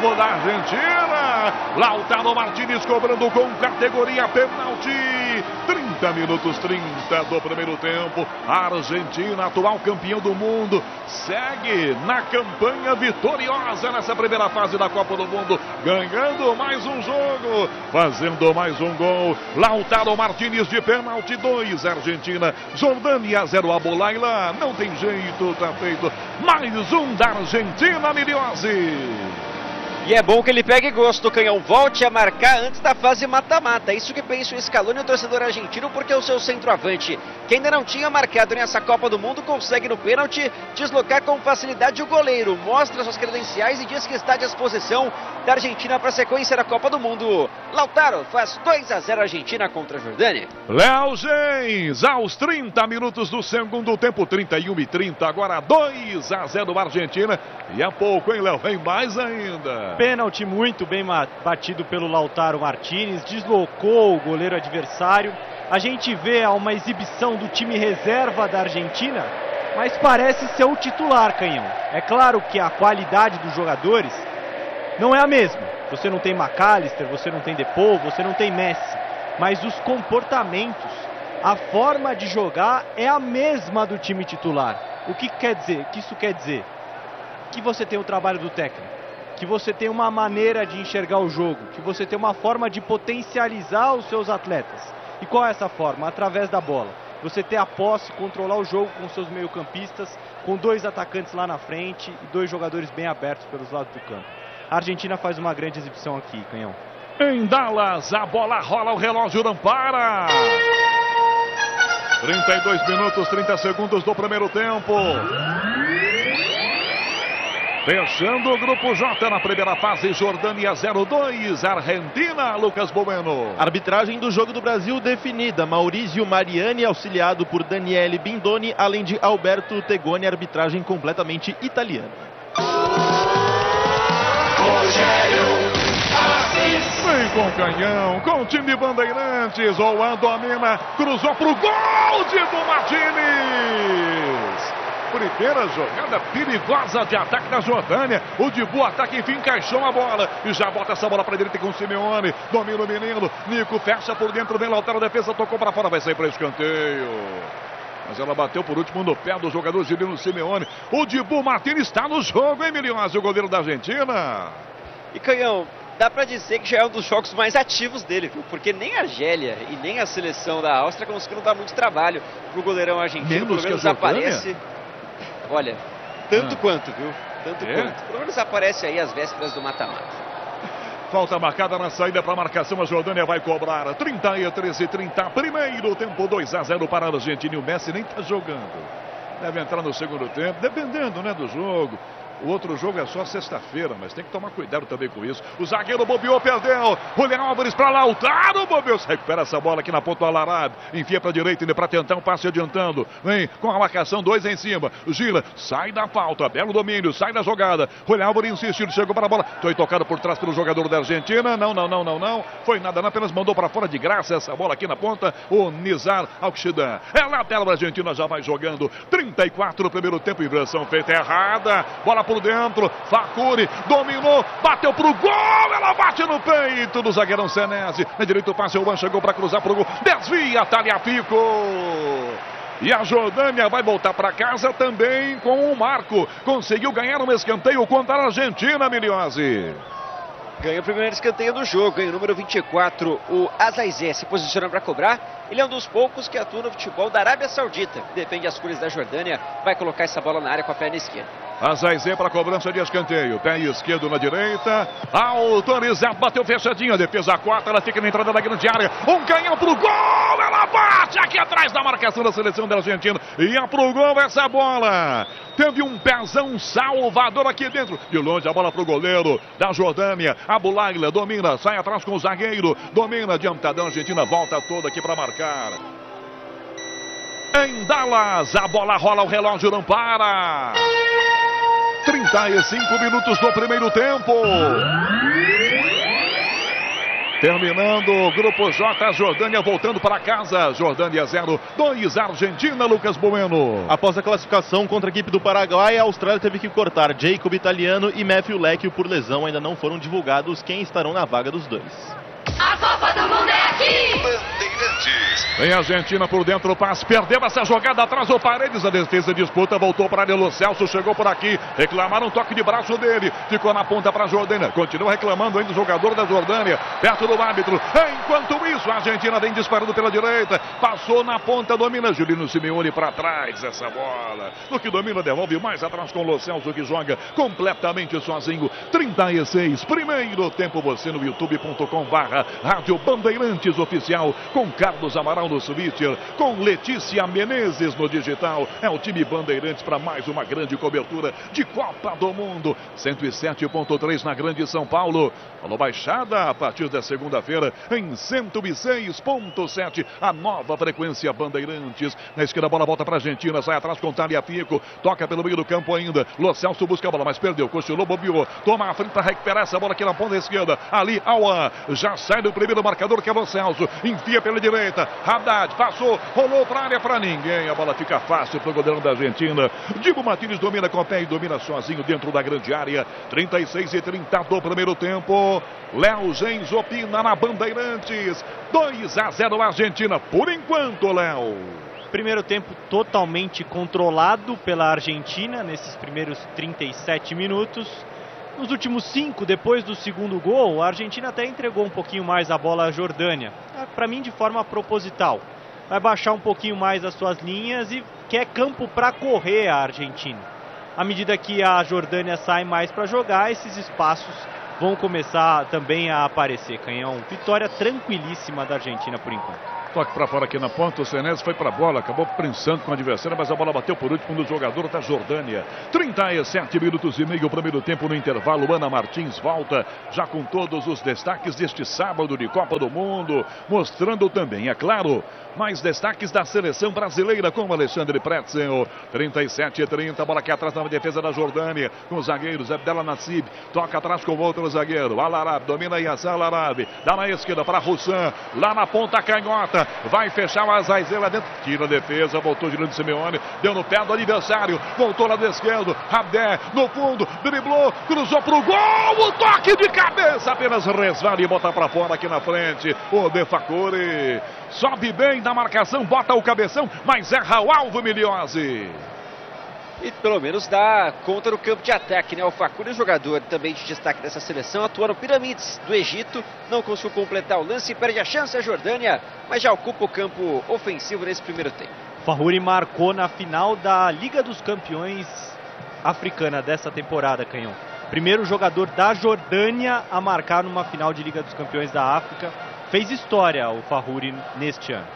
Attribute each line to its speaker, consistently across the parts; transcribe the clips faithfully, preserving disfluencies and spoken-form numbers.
Speaker 1: novo da Argentina. Lautaro Martínez cobrando com categoria pênalti. trinta minutos, trinta do primeiro tempo. A Argentina, atual campeão do mundo, segue na campanha vitoriosa nessa primeira fase da Copa do Mundo, ganhando mais um jogo, fazendo mais um gol. Lautaro Martínez de pênalti, dois Argentina, Jordânia zero, Abolaila. Não tem jeito, tá feito. Mais um da Argentina, Miliose.
Speaker 2: E é bom que ele pegue gosto, Canhão. Volte a marcar antes da fase mata-mata. Isso que pensa o Scaloni, o torcedor argentino, porque é o seu centroavante, que ainda não tinha marcado nessa Copa do Mundo, consegue no pênalti deslocar com facilidade o goleiro. Mostra suas credenciais e diz que está à disposição da Argentina para a sequência da Copa do Mundo. Lautaro faz dois a zero Argentina contra a Jordânia.
Speaker 1: Léo Gens, aos trinta minutos do segundo tempo, trinta e um e trinta, agora dois a zero Argentina. E é pouco, hein, Léo? Vem mais ainda.
Speaker 3: Pênalti muito bem batido pelo Lautaro Martínez, deslocou o goleiro adversário. A gente vê uma exibição do time reserva da Argentina, mas parece ser o titular, Canhão. É claro que a qualidade dos jogadores não é a mesma. Você não tem McAllister, você não tem Depou, você não tem Messi. Mas os comportamentos, a forma de jogar é a mesma do time titular. O que quer dizer? O que isso quer dizer? Que você tem o trabalho do técnico, que você tem uma maneira de enxergar o jogo, que você tem uma forma de potencializar os seus atletas. E qual é essa forma? Através da bola. Você ter a posse, controlar o jogo com seus meio-campistas, com dois atacantes lá na frente e dois jogadores bem abertos pelos lados do campo. A Argentina faz uma grande exibição aqui, Canhão.
Speaker 1: Em Dallas, a bola rola, o relógio não para. trinta e dois minutos, trinta segundos do primeiro tempo. Fechando o grupo J na primeira fase, Jordânia zero dois, Argentina, Lucas Bueno.
Speaker 4: Arbitragem do jogo do Brasil definida, Maurício Mariani, auxiliado por Daniele Bindoni, além de Alberto Tegoni, arbitragem completamente italiana.
Speaker 1: Vem com canhão, com o time Bandeirantes, Oan domina, cruzou pro gol, Dibu Martínez. Primeira jogada perigosa de ataque da Jordânia. O Dibu ataca, enfim, encaixou a bola. E já bota essa bola para direita com o Simeone. Domina o menino. Nico fecha por dentro, vem Lautaro, defesa, tocou para fora, vai sair para escanteio. Mas ela bateu por último no pé do jogador Gilino Simeone. O Dibu Martínez está no jogo, hein, Miliose, o goleiro da Argentina.
Speaker 2: E Canhão, dá pra dizer que já é um dos jogos mais ativos dele, viu? Porque nem a Argélia e nem a seleção da Áustria conseguiram dar muito trabalho pro goleirão argentino.
Speaker 1: Menos
Speaker 2: Pelo menos
Speaker 1: que a
Speaker 2: aparece. Olha, tanto ah. quanto, viu? Tanto
Speaker 1: é?
Speaker 2: quanto. Pelo menos aparece aí as vésperas do mata-mata.
Speaker 1: Falta marcada na saída para a marcação, a Jordânia vai cobrar. trinta e três e trinta, primeiro tempo, dois a zero para a Argentina. E o Messi nem está jogando. Deve entrar no segundo tempo, dependendo, né, do jogo. O outro jogo é só sexta-feira, mas tem que tomar cuidado também com isso. O zagueiro bobeou, perdeu. Julián Álvares para Lautaro, bobeou. Recupera essa bola aqui na ponta do Al-Arabi. Enfia para a direita, para tentar um passe adiantando. Vem com a marcação, dois em cima. Gira, sai da falta, belo domínio, sai da jogada. Julián Álvares insistiu, chegou para a bola. Foi tocado por trás pelo jogador da Argentina. Não, não, não, não, não. Foi nada, não, apenas mandou para fora de graça essa bola aqui na ponta. O Nizar Al-Kshidan. É lateral, a Argentina já vai jogando. trinta e quatro no primeiro tempo, inversão feita errada. Bola por dentro, Facuri dominou, bateu pro gol, ela bate no peito do zagueirão Senesi. Na direita o passe, o Juan chegou para cruzar pro gol, desvia, Tagliafico. E a Jordânia vai voltar para casa também com o Marco. Conseguiu ganhar um escanteio contra a Argentina, Miliose.
Speaker 2: Ganha o primeiro escanteio do jogo, ganha o número vinte e quatro, o Azaizé se posiciona para cobrar. Ele é um dos poucos que atua no futebol da Arábia Saudita. Defende as cores da Jordânia, vai colocar essa bola na área com a perna esquerda.
Speaker 1: Azaizé para a cobrança de escanteio. Pé esquerdo na direita. Autorizado, bateu fechadinha. Defesa quarta, ela fica na entrada da grande área. Um canhão pro gol. Ela bate aqui atrás da marcação da seleção da Argentina. Ia pro gol essa bola. Teve um pezão salvador aqui dentro. De longe a bola pro goleiro da Jordânia. Abulaila domina, sai atrás com o zagueiro. Domina, adiantadão. A Argentina volta toda aqui para marcar. Em Dallas, a bola rola, o relógio não para. trinta e cinco minutos do primeiro tempo. Terminando o Grupo J, Jordânia voltando para casa. Jordânia zero, dois Argentina, Lucas Bueno.
Speaker 4: Após a classificação contra a equipe do Paraguai, a Austrália teve que cortar Jacob Italiano e Matthew Leckie por lesão. Ainda não foram divulgados quem estarão na vaga dos dois.
Speaker 5: A Copa do Mundo é aqui!
Speaker 1: Bandeirantes. Vem a Argentina por dentro, o passe, perdeu essa jogada atrás, o Paredes, a defesa disputa, voltou para ele, o Celso chegou por aqui, reclamaram um toque de braço dele, ficou na ponta para a Jordânia, continua reclamando ainda o jogador da Jordânia, perto do árbitro. Enquanto isso, a Argentina vem disparando pela direita, passou na ponta, domina Juliano Simeone para trás, essa bola, no que domina, devolve mais atrás com o Lo Celso, que joga completamente sozinho. Trinta e seis, primeiro tempo, você no youtube ponto com barra Rádio Bandeirantes Oficial, com Carlos Amaral no switcher, com Letícia Menezes no digital. É o time Bandeirantes para mais uma grande cobertura de Copa do Mundo. cento e sete ponto três na Grande São Paulo. Falou baixada a partir da segunda-feira em cento e seis ponto sete, a nova frequência Bandeirantes. Na esquerda a bola volta para a Argentina, sai atrás com Tagliafico, toca pelo meio do campo ainda. Lo Celso busca a bola, mas perdeu, cochilou, bobeou, toma a frente para recuperar essa bola aqui na ponta esquerda. Ali, Aouar, já sai do primeiro marcador que é Lo Celso, enfia pela direita, Haddad passou, rolou para a área para ninguém, a bola fica fácil para o goleirão da Argentina. Dibu Martínez domina com o pé e domina sozinho dentro da grande área. Trinta e seis e trinta do primeiro tempo. Léo Gens opina na Bandeirantes. dois a zero Argentina por enquanto, Léo.
Speaker 3: Primeiro tempo totalmente controlado pela Argentina nesses primeiros trinta e sete minutos. Nos últimos cinco, depois do segundo gol, a Argentina até entregou um pouquinho mais a bola à Jordânia. Para mim, de forma proposital. Vai baixar um pouquinho mais as suas linhas e quer campo para correr a Argentina. À medida que a Jordânia sai mais para jogar, esses espaços vão começar também a aparecer. Canhão, vitória tranquilíssima da Argentina por enquanto.
Speaker 1: Toque para fora aqui na ponta, o Senés foi para a bola, acabou prensando com o adversário, mas a bola bateu por último no jogador da Jordânia. trinta e sete minutos e meio, primeiro tempo no intervalo. Ana Martins volta já com todos os destaques deste sábado de Copa do Mundo, mostrando também, é claro, mais destaques da seleção brasileira com Alexandre Pretzel. trinta e sete e trinta, bola aqui atrás na defesa da Jordânia, com os zagueiros, Abdel Nassib, toca atrás com o outro zagueiro, Al-Arab, domina Yasser Al-Arab, dá na esquerda para Roussan, lá na ponta canhota, vai fechar o Azaizê lá dentro, tira a defesa, voltou girando Simeone, deu no pé do adversário, voltou lá do esquerdo, Abdé no fundo, driblou, cruzou pro gol, o toque de cabeça, apenas resvala e bota para fora aqui na frente, o De Facuri sobe bem na marcação, bota o cabeção, mas erra o alvo, Miliose.
Speaker 2: E pelo menos dá conta no campo de ataque, né? O Facuri, jogador também de destaque dessa seleção, atua no Pirâmides do Egito, não conseguiu completar o lance, perde a chance a Jordânia, mas já ocupa o campo ofensivo nesse primeiro tempo.
Speaker 3: Facuri marcou na final da Liga dos Campeões africana dessa temporada, Canhão. Primeiro jogador da Jordânia a marcar numa final de Liga dos Campeões da África. Fez história o Facuri neste ano.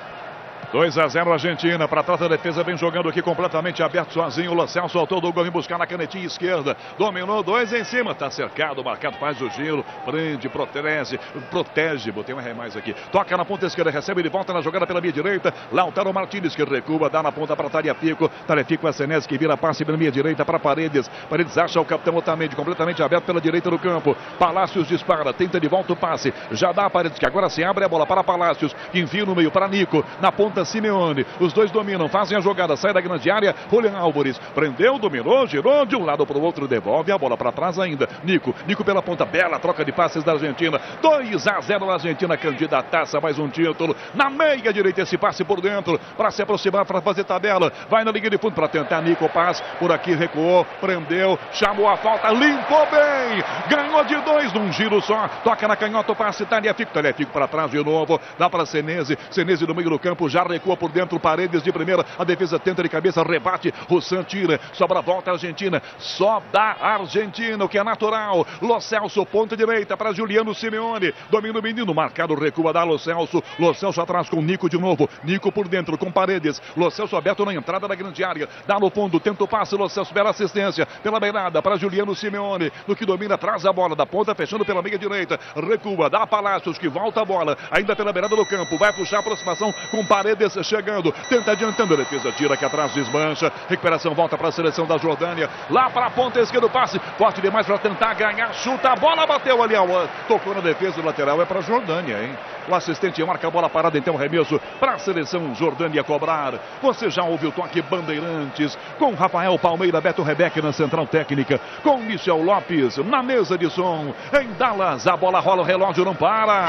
Speaker 1: dois a zero Argentina, para trás da defesa, vem jogando aqui completamente aberto sozinho, o Lo Celso soltou do gol, vem buscar na canetinha esquerda, dominou, dois em cima, tá cercado, marcado, faz o giro, prende, protege, protege, botei um R mais aqui, toca na ponta esquerda, recebe de volta na jogada pela minha direita, Lautaro Martínez que recua, dá na ponta para Tagliafico, Tagliafico a Senés que vira passe pela minha direita para Paredes, Paredes acha o capitão Otamendi, completamente aberto pela direita do campo, Palácios dispara, tenta de volta o passe, já dá a Paredes que agora se abre a bola para Palácios, que envia no meio para Nico, na ponta Simeone, os dois dominam, fazem a jogada, sai da grande área, Julián Álvares, prendeu, dominou, girou de um lado para o outro, devolve a bola para trás ainda, Nico, Nico pela ponta, bela troca de passes da Argentina, dois a zero Argentina, candidataça, mais um título, na meia direita esse passe por dentro, para se aproximar, para fazer tabela, vai na linha de fundo para tentar, Nico passe, por aqui recuou, prendeu, chamou a falta, limpou bem, ganhou de dois num giro só, toca na canhota o passe, Tagliafico, Tagliafico para trás de novo, dá para Senesi, Senesi no meio do campo, já recua por dentro, Paredes de primeira, a defesa tenta de cabeça, rebate, Roussan tira, sobra a volta a Argentina, só da Argentina, o que é natural, Lo Celso, ponta direita para Juliano Simeone, domina o menino, marcado, recua da Lo Celso, Lo Celso atrás com Nico de novo, Nico por dentro com Paredes, Lo Celso aberto na entrada da grande área, dá no fundo, tenta o passe, Lo Celso, bela assistência, pela beirada para Juliano Simeone, no que domina, traz a bola da ponta, fechando pela meia direita, recua, dá a Palácios, que volta a bola, ainda pela beirada do campo, vai puxar a aproximação com Paredes, Paredes chegando, tenta adiantando, defesa tira aqui atrás, desmancha, recuperação volta para a seleção da Jordânia, lá para a ponta esquerda, passe, forte demais para tentar ganhar, chuta, a bola bateu ali, tocou na defesa, o lateral é para a Jordânia, hein? O assistente marca a bola parada, então remesso para a seleção Jordânia cobrar. Você já ouviu o toque Bandeirantes, com Rafael Palmeira, Beto Rebeck na central técnica, com Michel Lopes na mesa de som. Em Dallas, a bola rola, o relógio não para.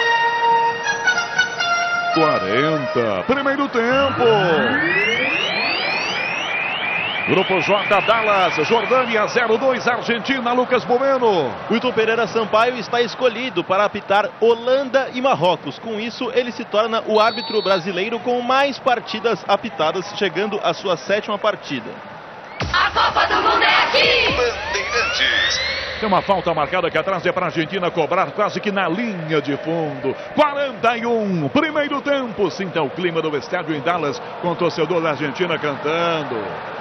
Speaker 1: quarenta, primeiro tempo. Grupo J, Dallas, Jordânia zero dois, Argentina, Lucas Bueno.
Speaker 4: Wilton Pereira Sampaio está escolhido para apitar Holanda e Marrocos. Com isso, ele se torna o árbitro brasileiro com mais partidas apitadas, chegando à sua sétima partida.
Speaker 5: A Copa do Mundo é aqui!
Speaker 1: Bandeirantes. Tem uma falta marcada aqui atrás, é para a Argentina cobrar quase que na linha de fundo. quarenta e um, primeiro tempo. Sinta o clima do estádio em Dallas, com o torcedor da Argentina cantando.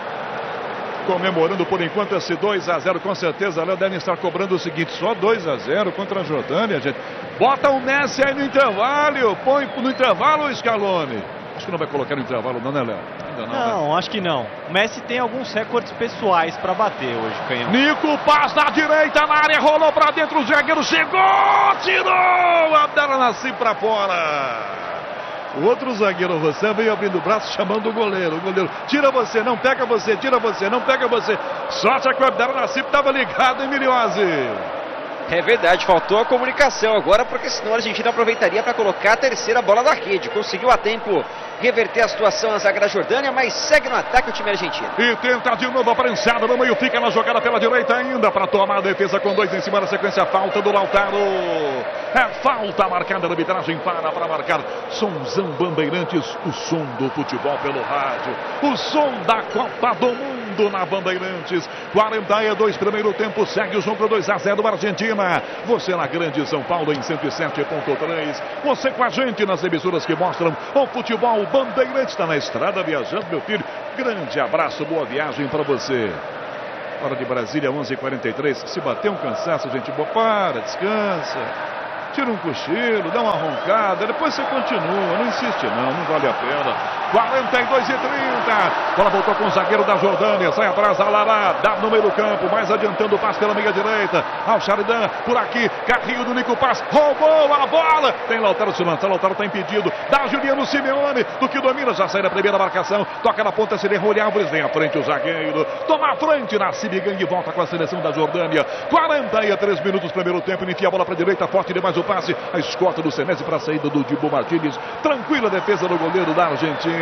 Speaker 1: Comemorando por enquanto esse dois a zero, com certeza Léo devem estar cobrando o seguinte, só dois a zero contra a Jordânia, gente. Bota o Messi aí no intervalo, põe no intervalo, Scaloni. Acho que não vai colocar no intervalo não, né, Léo? Ainda não,
Speaker 3: Não,
Speaker 1: né?
Speaker 3: acho que não. O Messi tem alguns recordes pessoais para bater hoje, Canhão.
Speaker 1: Nico, passa na direita, na área, rolou pra dentro, o zagueiro chegou, tirou, Abdel Nassim pra fora. O outro zagueiro, você veio abrindo o braço, chamando o goleiro. O goleiro, tira você, não pega você, tira você, não pega você. Sorte que o Abdel Nassim estava ligado em Miliose.
Speaker 2: É verdade, faltou a comunicação agora, porque senão a Argentina aproveitaria para colocar a terceira bola da rede. Conseguiu a tempo reverter a situação a zaga da Jordânia, mas segue no ataque o time argentino.
Speaker 1: E tenta de novo a prensada no meio, fica na jogada pela direita ainda para tomar a defesa com dois em cima da sequência. Falta do Lautaro. É falta marcada na arbitragem, para para marcar. Somzão Bandeirantes, o som do futebol pelo rádio. O som da Copa do Mundo na Bandeirantes. quarenta e dois, primeiro tempo, segue o jogo dois a zero Argentina. Você na Grande São Paulo em cento e sete ponto três. Você com a gente nas emissoras que mostram o futebol. Bandeirantes está na estrada viajando, meu filho. Grande abraço, boa viagem para você. Hora de Brasília, onze e quarenta e três. Se bater um cansaço, gente boa, para, descansa. Tira um cochilo, dá uma roncada, depois você continua, não insiste não, não vale a pena. quarenta e dois e trinta, bola voltou com o zagueiro da Jordânia, sai atrás, Alará, dá no meio do campo, mais adiantando o passe pela meia direita, Al Sharidan, por aqui, carrinho do Nico Paz, roubou a bola, tem Lautaro se lança, Lautaro está impedido, dá Juliano Simeone, do que domina, já sai da primeira marcação, toca na ponta, se derrolhe Álvares, vem à frente o zagueiro, toma a frente, Nassim Gang volta com a seleção da Jordânia, quarenta e três minutos, primeiro tempo, ele enfia a bola para a direita, forte demais o passe, a escolta do Senesi para a saída do Dibu Martínez, tranquila defesa do goleiro da Argentina.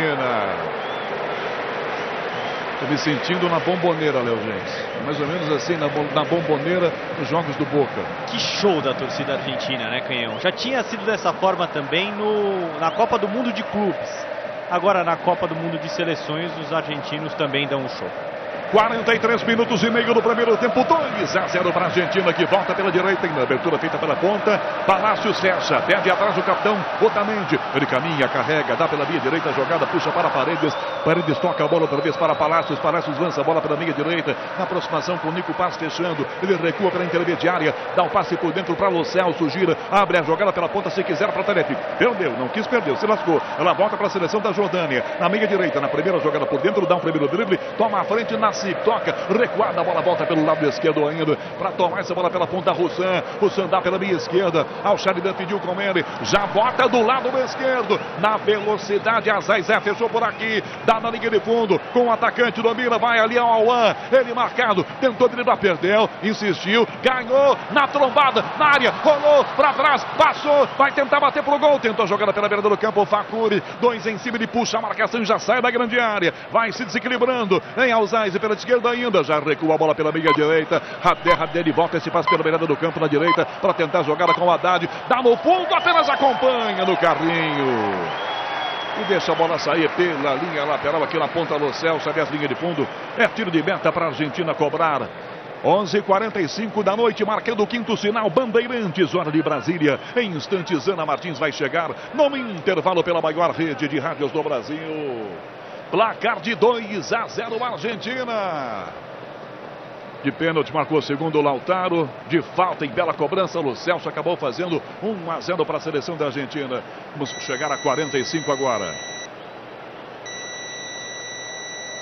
Speaker 1: Estou me sentindo na Bomboneira, Léo gente, mais ou menos assim, na, na Bomboneira, nos jogos do Boca.
Speaker 3: Que show da torcida argentina, né, Canhão? Já tinha sido dessa forma também no, na Copa do Mundo de Clubes. Agora na Copa do Mundo de Seleções, os argentinos também dão um show.
Speaker 1: quarenta e três minutos e meio do primeiro tempo, dois a zero para a Argentina, que volta pela direita, em abertura feita pela ponta, Palácios fecha, perde atrás o capitão Otamendi, ele caminha, carrega, dá pela meia direita, jogada, puxa para Paredes, Paredes toca a bola outra vez para Palácios, Palácios lança a bola pela meia direita, na aproximação com o Nico Paz fechando, ele recua para a intermediária, dá o passe por dentro para Lo Celso, gira, abre a jogada pela ponta se quiser para Telefi, perdeu, não quis perder, se lascou, ela volta para a seleção da Jordânia, na meia direita, na primeira jogada por dentro, dá um primeiro drible, toma a frente, Nassim, toca, recuada, a bola volta pelo lado esquerdo ainda, para tomar essa bola pela ponta, Russan, Russan dá pela meia esquerda, Al Sharidan pediu com ele, já bota do lado esquerdo, na velocidade, a Zé fechou por aqui, dá na linha de fundo, com o atacante, domina, vai ali ao Aouan, ele marcado, tentou driblar, perdeu, insistiu, ganhou, na trombada, na área, rolou, para trás, passou, vai tentar bater pro gol, tentou a jogada pela beirada do campo, o Facuri, dois em cima, ele puxa a marcação, já sai da grande área, vai se desequilibrando, em Alzais pela esquerda ainda, já recua a bola pela meia direita, Radé, Radé, ele volta esse passe pela beirada do campo na direita, para tentar a jogada com o Haddad, dá no fundo, apenas acompanha no carrinho, e deixa a bola sair pela linha lateral, aqui na ponta do Celso, aliás, linha de fundo, é tiro de meta para a Argentina cobrar. onze e quarenta e cinco da noite, marcando o quinto sinal, Bandeirantes, hora de Brasília. Em instantes, Ana Martins vai chegar no intervalo pela maior rede de rádios do Brasil. Placar de dois a zero, Argentina. De pênalti marcou o segundo Lautaro. De falta em bela cobrança, Lo Celso acabou fazendo um a zero para a seleção da Argentina. Vamos chegar a quarenta e cinco agora.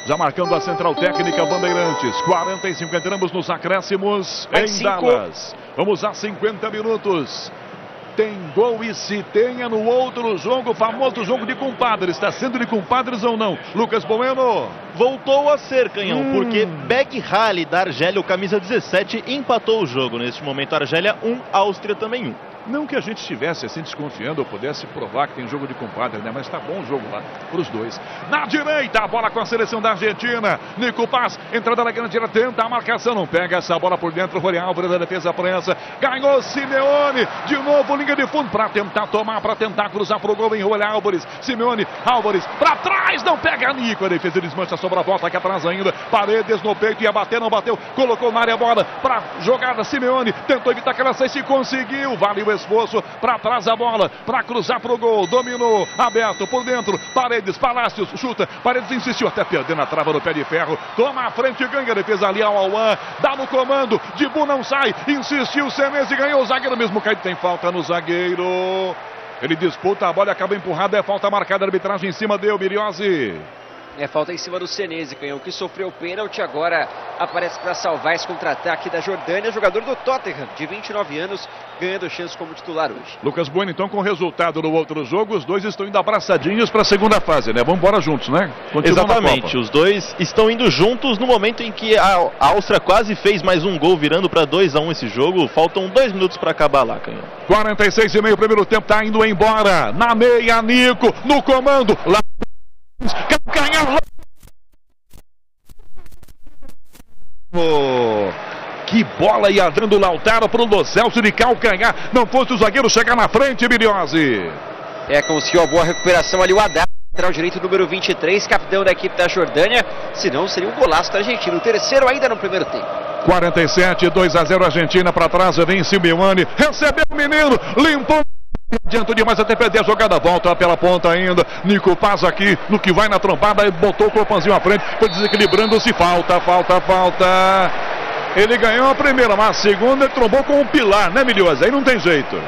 Speaker 1: Já marcando a central técnica Bandeirantes. quarenta e cinco, entramos nos acréscimos
Speaker 2: Mais
Speaker 1: em
Speaker 2: cinco.
Speaker 1: Dallas. Vamos a cinquenta minutos. Tem gol e se tenha no outro jogo, o famoso jogo de compadres. Está sendo de compadres ou não? Lucas Bueno.
Speaker 4: Voltou a ser, Canhão,
Speaker 1: Hum.
Speaker 4: porque Beck Halley da Argélia, o camisa dezessete, empatou o jogo. Neste momento, Argélia um, Áustria também um.
Speaker 1: Não que a gente estivesse assim desconfiando ou pudesse provar que tem jogo de compadre, né? Mas tá bom o jogo lá para os dois. Na direita, a bola com a seleção da Argentina. Nico Paz, entrada na grande área, tenta a marcação, não pega essa bola por dentro. Rony Álvares da defesa prensa. Ganhou Simeone, de novo linha de fundo para tentar tomar, para tentar cruzar pro gol em Rony Álvares. Simeone, Álvares, para trás, não pega Nico. A defesa desmancha, sobra a volta aqui atrás ainda. Paredes no peito, ia bater, não bateu. Colocou na área a bola para jogada. Simeone tentou evitar que ela saísse e conseguiu. Vale o esforço, para trás a bola, para cruzar pro gol, dominou, aberto por dentro, Paredes, Palácios, chuta, Paredes insistiu, até perdendo a trava no pé de ferro, toma a frente, ganha a defesa ali ao Alwan, dá no comando, Dibu não sai, insistiu, Senesi ganhou, o zagueiro mesmo caído, tem falta no zagueiro, ele disputa a bola e acaba empurrada, é falta marcada, a arbitragem em cima deu, Miriose.
Speaker 2: É falta em cima do Senesi, Canhão, que sofreu pênalti, agora aparece para salvar esse contra-ataque da Jordânia, jogador do Tottenham, de vinte e nove anos, ganhando chance como titular hoje.
Speaker 1: Lucas Bueno, então, com o resultado no outro jogo, os dois estão indo abraçadinhos para a segunda fase, né? Vamos embora juntos, né? Continua
Speaker 4: Exatamente, os dois estão indo juntos no momento em que a Áustria quase fez mais um gol, virando para dois a um esse jogo. Faltam dois minutos para acabar lá, Canhão.
Speaker 1: quarenta e seis e meio, primeiro tempo, tá indo embora. Na meia, Nico, no comando, lá. Calcanhar. Oh, que bola ia dando o Lautaro pro Lo Celso de calcanhar. Não fosse o zagueiro chegar na frente, Miriose.
Speaker 2: É, conseguiu a boa recuperação ali o Haddad, lateral direito número vinte e três, capitão da equipe da Jordânia. Senão seria um golaço da Argentina. O terceiro ainda no primeiro tempo.
Speaker 1: quarenta e sete, dois a zero Argentina para trás. Vem Simeone, recebeu o menino, limpou. Adiantou demais até perder a jogada, volta pela ponta ainda, Nico Paz aqui, no que vai na trompada, e botou o corpãozinho à frente, foi desequilibrando-se, falta, falta, falta, ele ganhou a primeira, mas a segunda ele trombou com um pilar, né, Milhosa? Aí não tem jeito.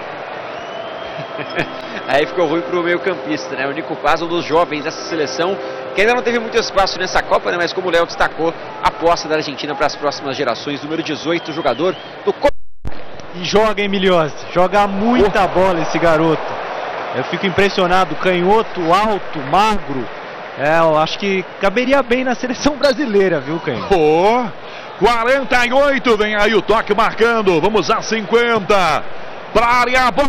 Speaker 2: Aí ficou ruim pro meio campista, né, o Nico Paz, um dos jovens dessa seleção, que ainda não teve muito espaço nessa Copa, né, mas como o Léo destacou, a aposta da Argentina para as próximas gerações, número dezoito, jogador do
Speaker 3: E joga, hein, Milhosa? Joga muita bola esse garoto. Eu fico impressionado, canhoto, alto, magro. É, eu acho que caberia bem na seleção brasileira, viu, Canhão?
Speaker 1: Oh, quarenta e oito, vem aí o toque marcando, vamos a cinquenta, para a área, a bola.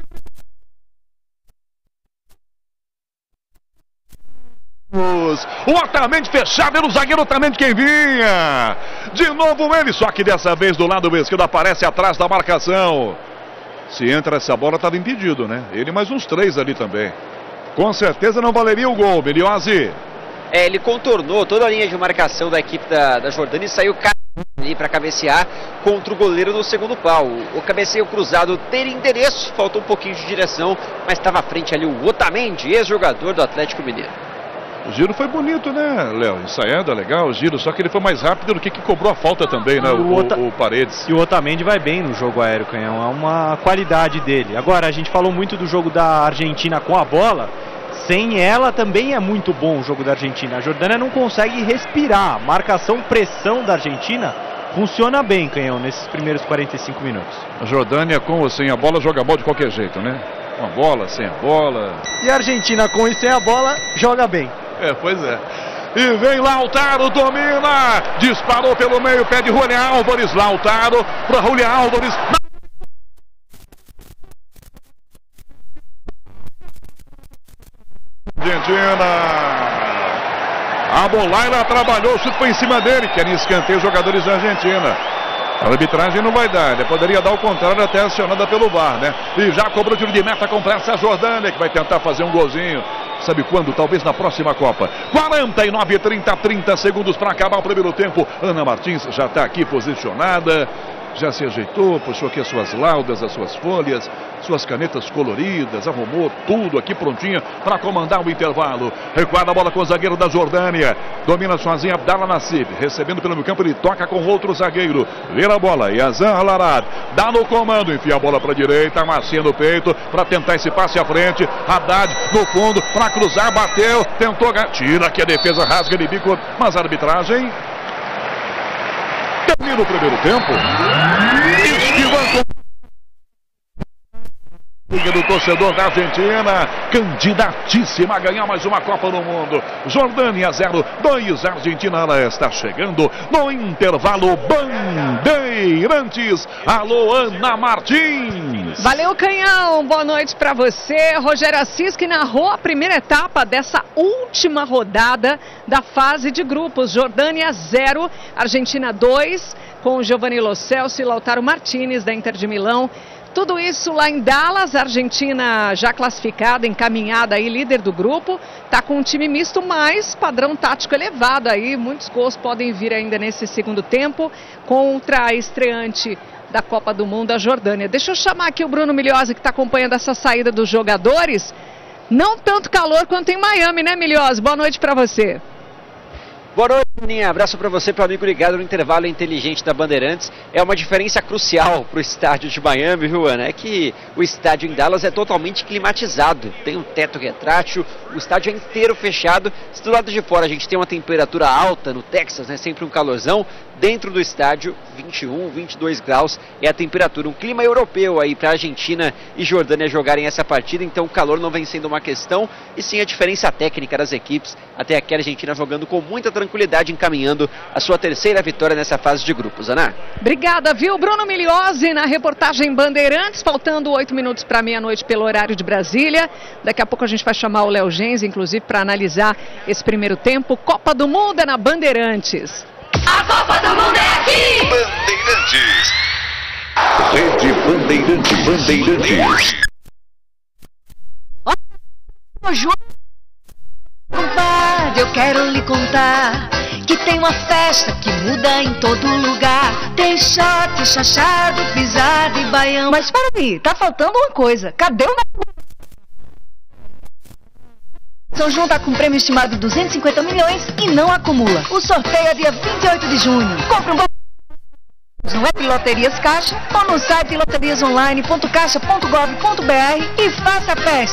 Speaker 1: O Otamendi fechado, era o zagueiro Otamendi quem vinha. De novo ele, só que dessa vez do lado esquerdo aparece atrás da marcação. Se entra essa bola, estava impedido, né? Ele mais uns três ali também. Com certeza não valeria o gol, Miriose.
Speaker 2: É, ele contornou toda a linha de marcação da equipe da, da Jordânia e saiu ali para cabecear contra o goleiro no segundo pau. O, o cabeceio cruzado teria endereço, faltou um pouquinho de direção, mas estava à frente ali o Otamendi, ex-jogador do Atlético Mineiro.
Speaker 1: O giro foi bonito, né, Léo? Ensaiando, é legal o giro, só que ele foi mais rápido do que que cobrou a falta também, né, o, o, Ota... o Paredes.
Speaker 3: E o Otamendi vai bem no jogo aéreo, Canhão, é uma qualidade dele. Agora, a gente falou muito do jogo da Argentina com a bola, sem ela também é muito bom o jogo da Argentina. A Jordânia não consegue respirar, marcação, pressão da Argentina funciona bem, Canhão, nesses primeiros quarenta e cinco minutos.
Speaker 1: A Jordânia com ou sem a bola joga bola de qualquer jeito, né? Com a bola, sem a bola.
Speaker 3: E a Argentina com e sem a bola joga bem.
Speaker 1: É, pois é. E vem Lautaro, domina, disparou pelo meio, pé de Rony Álvares, Lautaro para Rony Álvares. Argentina. A Bolaila trabalhou, o chute foi em cima dele, querem escanteio os jogadores da Argentina. A arbitragem não vai dar, ele poderia dar o contrário até acionada pelo V A R, né? E já cobrou tiro de meta com pressa a Jordânia, que vai tentar fazer um golzinho. Sabe quando? Talvez na próxima Copa. quarenta e nove, trinta, trinta segundos para acabar o primeiro tempo. Ana Martins já está aqui posicionada. já se ajeitou, puxou aqui as suas laudas, as suas folhas, suas canetas coloridas, arrumou tudo aqui prontinha para comandar o intervalo. Recuada a bola com o zagueiro da Jordânia, domina sozinho Abdallah Nassib, recebendo pelo meio campo, ele toca com outro zagueiro, vira a bola, Yazan Al-Arad, dá no comando, enfia a bola para a direita, macia no peito, para tentar esse passe à frente, Haddad no fundo, para cruzar, bateu, tentou, tira aqui a defesa, rasga de bico, mas a arbitragem termina o primeiro tempo, esquivando do torcedor da Argentina, candidatíssima a ganhar mais uma Copa do Mundo. Jordânia zero, dois Argentina. Ela está chegando no intervalo. Bandeirantes. Alô, Ana Martins.
Speaker 6: Valeu, Canhão. Boa noite para você. Rogério Assis, que narrou a primeira etapa dessa última rodada da fase de grupos. Jordânia zero, Argentina dois, com Giovanni Lo Celso e Lautaro Martinez da Inter de Milão. Tudo isso lá em Dallas, a Argentina já classificada, encaminhada aí, líder do grupo, tá com um time misto, mas padrão tático elevado aí, muitos gols podem vir ainda nesse segundo tempo contra a estreante da Copa do Mundo, a Jordânia. Deixa eu chamar aqui o Bruno Milhozzi, que está acompanhando essa saída dos jogadores. Não tanto calor quanto em Miami, né, Milhozzi? Boa noite para você.
Speaker 2: Boa noite, Aninha. Abraço para você, para o amigo ligado no intervalo inteligente da Bandeirantes. É uma diferença crucial para o estádio de Miami, viu, Ana? É que o estádio em Dallas é totalmente climatizado. Tem um teto retrátil, o estádio é inteiro fechado. Se do lado de fora a gente tem uma temperatura alta, no Texas, né, sempre um calorzão, dentro do estádio, vinte e um, vinte e dois graus é a temperatura. Um clima europeu aí para a Argentina e Jordânia jogarem essa partida, então o calor não vem sendo uma questão, e sim a diferença técnica das equipes. Até aqui a Argentina jogando com muita tranquilidade, encaminhando a sua terceira vitória nessa fase de grupos, Ana.
Speaker 6: Obrigada, viu? Bruno Milhozzi na reportagem Bandeirantes, faltando oito minutos para meia-noite pelo horário de Brasília. Daqui a pouco a gente vai chamar o Léo Gens, inclusive, para analisar esse primeiro tempo. Copa do Mundo é na Bandeirantes.
Speaker 5: A Copa do Mundo é aqui!
Speaker 1: Bandeirantes. Rede Bandeirante, Bandeirantes.
Speaker 7: Compadre, eu quero lhe contar que tem uma festa que muda em todo lugar. Tem shot, chachado, pisado e baião. Mas para aí, tá faltando uma coisa. Cadê o... São João tá com um prêmio estimado de duzentos e cinquenta milhões e não acumula. O sorteio é dia vinte e oito de junho. Compre um no app Loterias Caixa ou no site loterias online ponto caixa ponto gov ponto br e faça a festa.